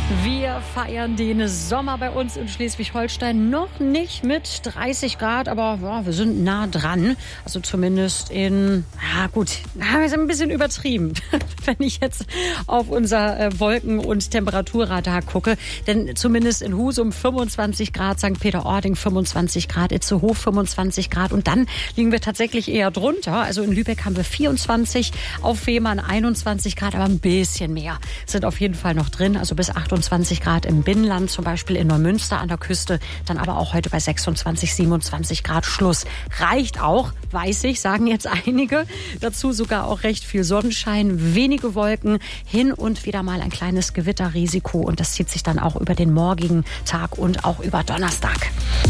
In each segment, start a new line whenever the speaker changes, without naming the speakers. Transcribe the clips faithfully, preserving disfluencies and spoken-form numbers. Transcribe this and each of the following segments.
Wir feiern den Sommer bei uns in Schleswig-Holstein noch nicht mit dreißig Grad, aber ja, wir sind nah dran. Also zumindest in, ja gut, wir sind ein bisschen übertrieben, wenn ich jetzt auf unser äh, Wolken- und Temperaturradar gucke. Denn zumindest in Husum fünfundzwanzig Grad, Sankt Peter-Ording fünfundzwanzig Grad, Itzehoe fünfundzwanzig Grad und dann liegen wir tatsächlich eher drunter. Also in Lübeck haben wir vierundzwanzig, auf Fehmarn einundzwanzig Grad, aber ein bisschen mehr sind auf jeden Fall noch drin, also bis achtundzwanzig Grad im Binnenland, zum Beispiel in Neumünster an der Küste, dann aber auch heute bei sechsundzwanzig, siebenundzwanzig Grad Schluss. Reicht auch, weiß ich, sagen jetzt einige. Dazu sogar auch recht viel Sonnenschein, wenige Wolken, hin und wieder mal ein kleines Gewitterrisiko und das zieht sich dann auch über den morgigen Tag und auch über Donnerstag.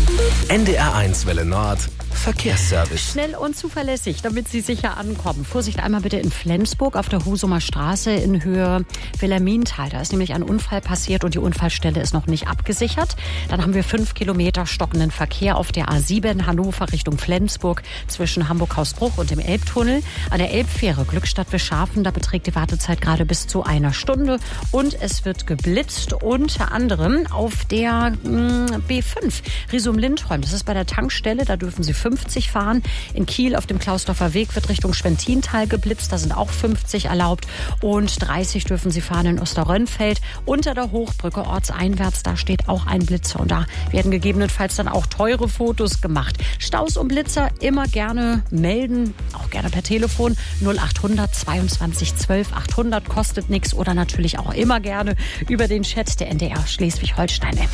N D R eins Welle Nord, Verkehrsservice.
Schnell und zuverlässig, damit Sie sicher ankommen. Vorsicht einmal bitte in Flensburg auf der Husumer Straße in Höhe Wilhelminental. Da ist nämlich ein Unfall passiert und die Unfallstelle ist noch nicht abgesichert. Dann haben wir fünf Kilometer stockenden Verkehr auf der A sieben Hannover Richtung Flensburg zwischen Hamburg-Hausbruch und dem Elbtunnel. An der Elbfähre Glückstadt-Wischhafen, da beträgt die Wartezeit gerade bis zu einer Stunde. Und es wird geblitzt, unter anderem auf der mh, B fünf Risum-Lindholm. Das ist bei der Tankstelle, da dürfen Sie fünfzig fahren. In Kiel auf dem Klausdorfer Weg wird Richtung Schwentintal geblitzt, da sind auch fünfzig erlaubt. Und dreißig dürfen Sie fahren in Osterrönfeld. Unter der Hochbrücke ortseinwärts, da steht auch ein Blitzer und da werden gegebenenfalls dann auch teure Fotos gemacht. Staus und Blitzer immer gerne melden, auch gerne per Telefon null achthundert zweiundzwanzig zwölf achthundert, kostet nichts oder natürlich auch immer gerne über den Chat der N D R Schleswig-Holstein-App.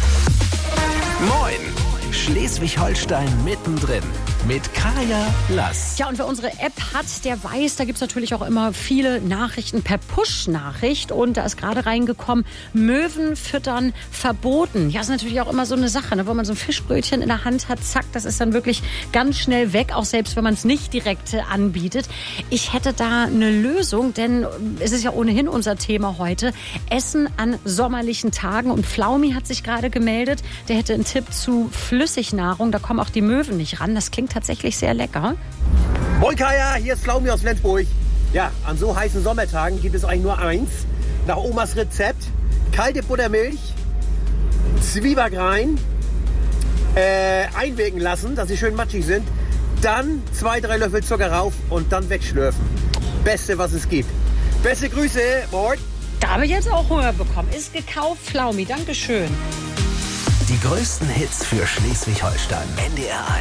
Moin! Schleswig-Holstein mittendrin mit Kaya Lass.
Ja, und wer unsere App hat, der weiß, da gibt's natürlich auch immer viele Nachrichten per Push-Nachricht. Und da ist gerade reingekommen, Möwen füttern verboten. Ja, ist natürlich auch immer so eine Sache, ne? Wenn man so ein Fischbrötchen in der Hand hat, zack, das ist dann wirklich ganz schnell weg, auch selbst wenn man es nicht direkt anbietet. Ich hätte da eine Lösung, denn es ist ja ohnehin unser Thema heute. Essen an sommerlichen Tagen. Und Flaumi hat sich gerade gemeldet, der hätte einen Tipp zu Flüssignahrung. Da kommen auch die Möwen nicht ran. Das klingt tatsächlich sehr lecker.
Moin Kaya, hier ist Flaumi aus Flensburg. Ja, an so heißen Sommertagen gibt es eigentlich nur eins. Nach Omas Rezept. Kalte Buttermilch, Zwieback rein, äh, einwirken lassen, dass sie schön matschig sind. Dann zwei, drei Löffel Zucker rauf und dann wegschlürfen. Beste, was es gibt. Beste Grüße, Mord.
Da habe ich jetzt auch Hunger bekommen. Ist gekauft, Flaumi. Dankeschön.
Die größten Hits für Schleswig-Holstein. N D R eins.